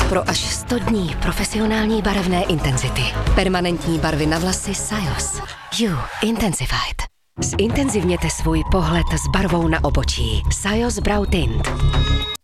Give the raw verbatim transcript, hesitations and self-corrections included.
pro až sto dní profesionální barevné intenzity. Permanentní barvy na vlasy Sajos. You Intensified. Zintenzivněte svůj pohled s barvou na obočí. Sajos Brow Tint.